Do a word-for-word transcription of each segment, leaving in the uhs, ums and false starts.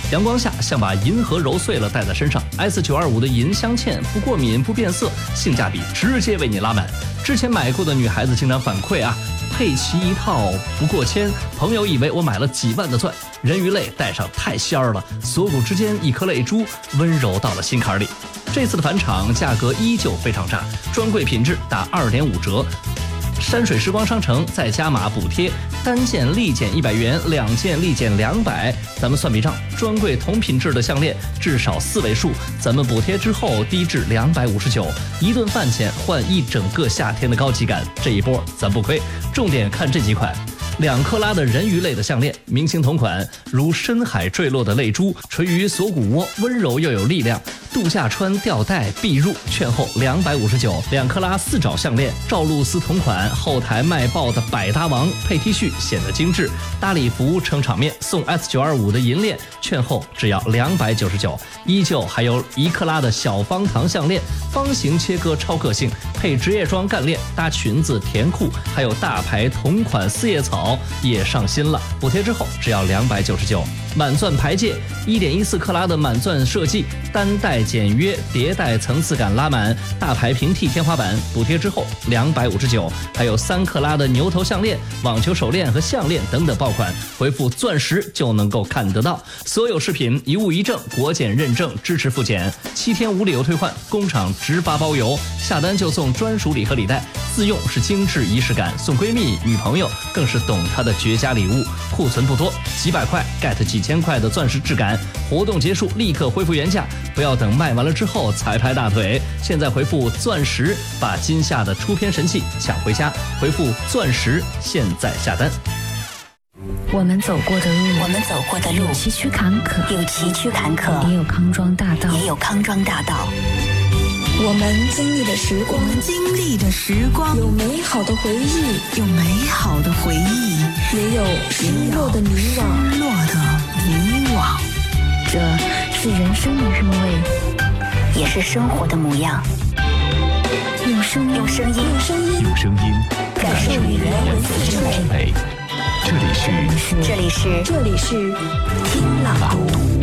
阳光下像把银河揉碎了戴在身上。S 九二五的银镶嵌不过敏不变色，性价比直接为你拉满。之前买过的女孩子经常反馈啊，配齐一套不过千，朋友以为我买了几万的钻。人鱼泪戴上太仙儿了，锁骨之间一颗泪珠，温柔到了心坎里。这次的返场价格依旧非常炸，专柜品质打二点五折。山水时光商城再加码补贴，单件立减一百元，两件立减两百。咱们算笔账，专柜同品质的项链至少四位数，咱们补贴之后低至两百五十九，一顿饭钱换一整个夏天的高级感，这一波咱不亏。重点看这几款。两克拉的人鱼类的项链，明星同款，如深海坠落的泪珠，垂于锁骨窝，温柔又有力量。度假穿吊带必入，券后两百五十九。两克拉四爪项链，赵露思同款，后台卖爆的百搭王，配 T 恤显得精致。大礼服撑场面，送 S 九二五的银链，券后只要两百九十九。依旧还有一克拉的小方糖项链，方形切割超个性，配职业装干链，搭裙子甜裤，还有大牌同款四叶草也上新了，补贴之后只要两百九十九。满钻牌戒，一点一四克拉的满钻设计，单带简约，叠带层次感拉满，大牌平替天花板，补贴之后两百五十九。还有三克拉的牛头项链、网球手链和项链等等爆款，回复钻石就能够看得到。所有饰品一物一证，国检认证，支持复检，七天无理由退换，工厂直发包邮，下单就送专属礼盒礼袋，自用是精致仪式感，送闺蜜女朋友更是懂她的绝佳礼物。库存不多，几百块 get 几千块的钻石质感，活动结束立刻恢复原价，不要等卖完了之后才拍大腿。现在回复钻石，把今夏的出片神器抢回家，回复钻石，现在下单。 我们走过的路， 我们走过的路有崎岖坎坷， 有崎岖坎坷， 也有康庄大道， 也有康庄大道。 我们经历的时光， 我们经历的时光， 有美好的回忆， 有美好的回忆， 也有失落的迷惘， 失落的迷惘。 这是人生的韵味， 也是生活的模样。 用声音， 用声音， 用声音， 用声音感受语言文字之美。 美。这里是， 这里是， 这里是听朗读。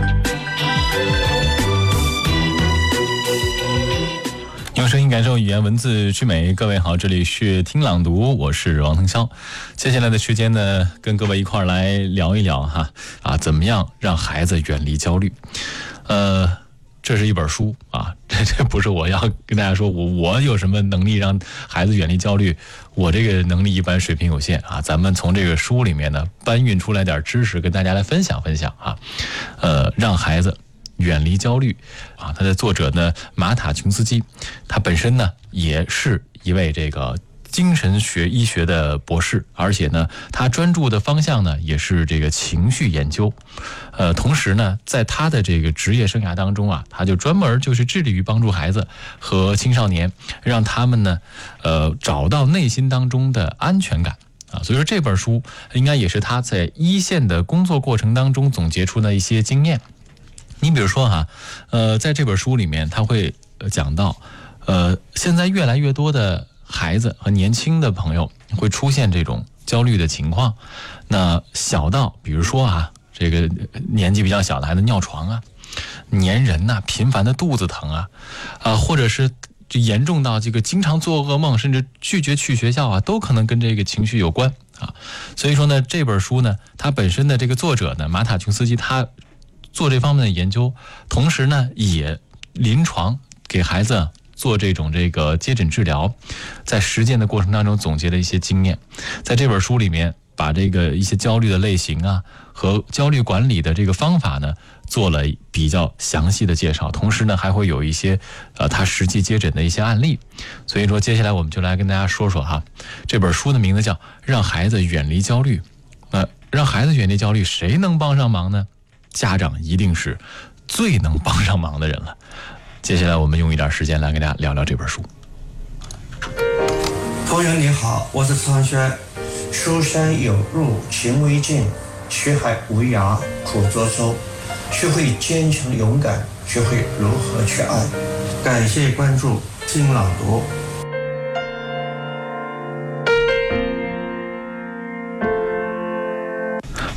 用声音感受语言文字之美。各位好，这里是听朗读，我是王腾霄。接下来的时间呢，跟各位一块儿来聊一聊哈啊，怎么样让孩子远离焦虑？呃，这是一本书啊，这这不是我要跟大家说我我有什么能力让孩子远离焦虑，我这个能力一般，水平有限啊。咱们从这个书里面呢搬运出来点知识，跟大家来分享分享啊。呃，让孩子远离焦虑啊，他的作者呢马塔琼斯基，他本身呢也是一位这个精神学医学的博士，而且呢他专注的方向呢也是这个情绪研究。呃，同时呢在他的这个职业生涯当中啊，他就专门就是致力于帮助孩子和青少年，让他们呢呃找到内心当中的安全感啊。所以说这本书应该也是他在一线的工作过程当中总结出的一些经验。你比如说哈，呃，在这本书里面，他会讲到，呃，现在越来越多的孩子和年轻的朋友会出现这种焦虑的情况。那小到比如说啊，这个年纪比较小的孩子尿床啊、粘人呐、啊、频繁的肚子疼啊，啊、呃，或者是就严重到这个经常做噩梦，甚至拒绝去学校啊，都可能跟这个情绪有关啊。所以说呢，这本书呢，它本身的这个作者呢，马塔琼斯基，他做这方面的研究，同时呢也临床给孩子做这种这个接诊治疗，在实践的过程当中总结了一些经验。在这本书里面把这个一些焦虑的类型啊和焦虑管理的这个方法呢做了比较详细的介绍，同时呢还会有一些呃他实际接诊的一些案例。所以说接下来我们就来跟大家说说哈，这本书的名字叫《让孩子远离焦虑》。那让孩子远离焦虑，谁能帮上忙呢？家长一定是最能帮上忙的人了。接下来我们用一点时间来跟大家聊聊这本书。 朋友你好，我是苍轩。书山有路勤为径，学海无涯苦作舟。学会坚强勇敢，学会如何去爱。感谢关注听朗读。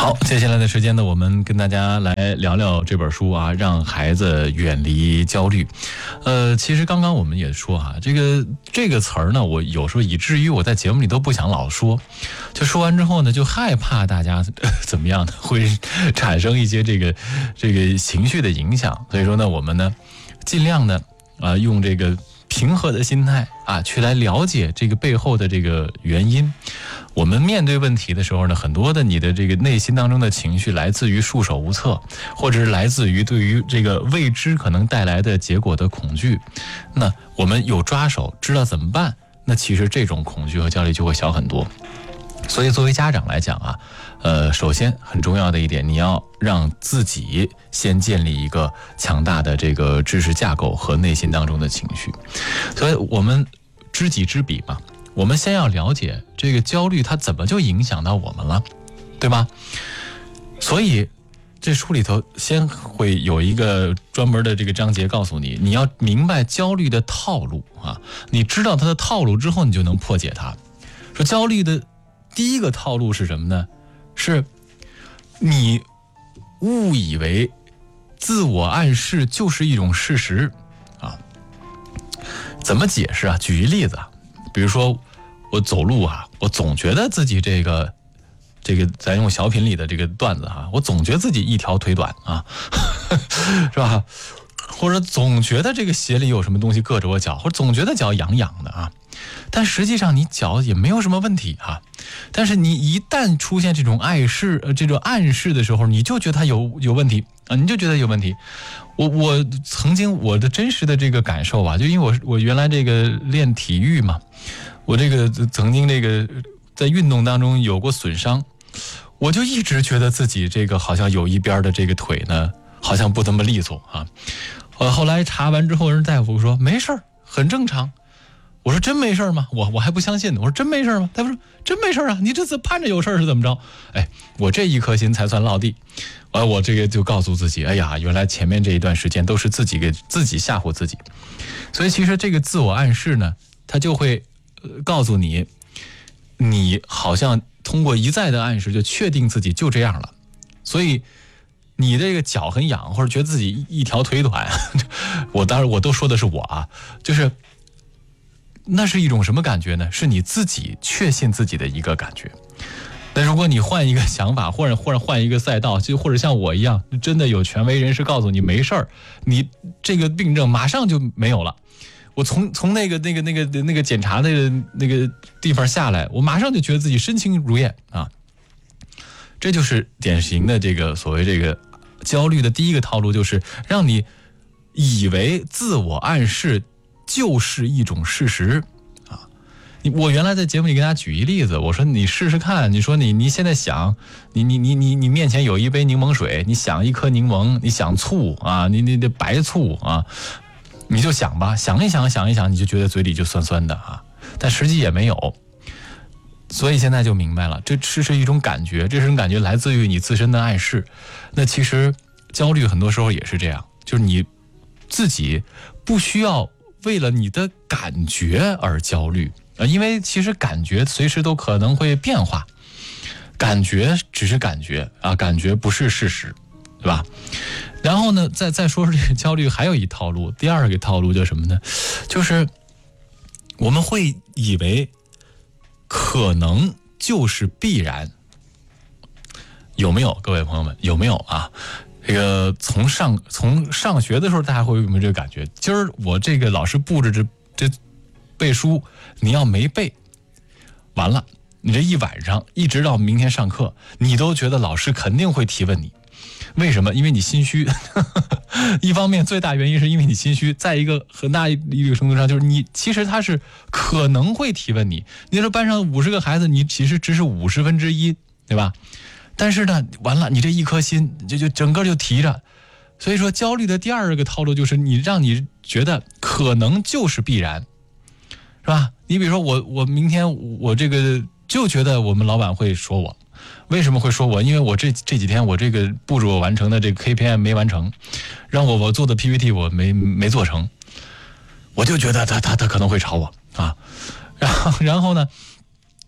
好，接下来的时间呢，我们跟大家来聊聊这本书啊，让孩子远离焦虑。呃，其实刚刚我们也说啊，这个这个词儿呢，我有时候以至于我在节目里都不想老说，就说完之后呢，就害怕大家、呃、怎么样呢，会产生一些这个这个情绪的影响。所以说呢，我们呢，尽量呢，啊、呃，用这个平和的心态啊，去来了解这个背后的这个原因。我们面对问题的时候呢，很多的你的这个内心当中的情绪来自于束手无策，或者是来自于对于这个未知可能带来的结果的恐惧。那我们有抓手，知道怎么办，那其实这种恐惧和焦虑就会小很多。所以作为家长来讲啊，呃，首先很重要的一点，你要让自己先建立一个强大的这个知识架构和内心当中的情绪。所以我们知己知彼嘛，我们先要了解这个焦虑它怎么就影响到我们了，对吧？所以这书里头先会有一个专门的这个章节告诉你，你要明白焦虑的套路啊，你知道它的套路之后，你就能破解它。说焦虑的第一个套路是什么呢？是你误以为自我暗示就是一种事实啊。怎么解释啊？举一例子啊，比如说我走路啊，我总觉得自己这个这个咱用小品里的这个段子哈，我总觉得自己一条腿短啊，是吧？或者总觉得这个鞋里有什么东西硌着我脚，或者总觉得脚痒痒的啊。但实际上你脚也没有什么问题啊，但是你一旦出现这种暗示、呃、这种暗示的时候，你就觉得它有有问题啊，你就觉得有问题。我我曾经我的真实的这个感受啊，就因为我我原来这个练体育嘛，我这个曾经这个在运动当中有过损伤，我就一直觉得自己这个好像有一边的这个腿呢，好像不怎么利索啊。呃，后来查完之后，人大夫说没事儿，很正常。我说真没事吗？我我还不相信呢。我说真没事吗？大夫说真没事啊，你这次盼着有事是怎么着？哎，我这一颗心才算落地。完了，我这个就告诉自己，哎呀，原来前面这一段时间都是自己给自己吓唬自己。所以其实这个自我暗示呢，它就会、呃、告诉你，你好像通过一再的暗示就确定自己就这样了。所以你这个脚很痒，或者觉得自己一条腿短，我当然我都说的是我啊，就是那是一种什么感觉呢？是你自己确信自己的一个感觉。那如果你换一个想法，或者或者换一个赛道，就或者像我一样，真的有权威人士告诉你没事儿，你这个病症马上就没有了。我从从那个那个那个那个检查的那个地方下来，我马上就觉得自己身轻如燕啊。这就是典型的这个所谓这个焦虑的第一个套路，就是让你以为自我暗示就是一种事实啊！我原来在节目里给大家举一例子，我说你试试看，你说你你现在想，你你你你你面前有一杯柠檬水，你想一颗柠檬，你想醋啊，你你的白醋啊，你就想吧，想一想想一想，你就觉得嘴里就酸酸的啊，但实际也没有。所以现在就明白了，这是是一种感觉，这种感觉来自于你自身的暗示。那其实焦虑很多时候也是这样，就是你自己不需要为了你的感觉而焦虑啊，因为其实感觉随时都可能会变化，感觉只是感觉啊，感觉不是事实，对吧？然后呢，再再说说这个焦虑还有一套路，第二个套路就是什么呢？就是我们会以为可能就是必然，有没有？各位朋友们，有没有啊？这个从上从上学的时候，大家会有没有这个感觉？今儿我这个老师布置这这背书，你要没背，完了，你这一晚上一直到明天上课，你都觉得老师肯定会提问你。为什么？因为你心虚。一方面最大原因是因为你心虚，再一个很大一个程度上就是你其实他是可能会提问你。你说班上五十个孩子，你其实只是五十分之一，对吧？但是呢，完了，你这一颗心就就整个就提着。所以说焦虑的第二个套路就是你让你觉得可能就是必然，是吧？你比如说我我明天我这个就觉得我们老板会说我。为什么会说我？因为我这这几天我这个步骤完成的这个 K P I 没完成，让我我做的 P P T 我没没做成，我就觉得他他他可能会炒我啊。然后然后呢，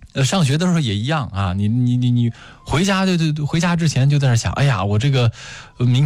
呃，上学的时候也一样啊，你你你你回家就就回家之前就在那想，哎呀，我这个明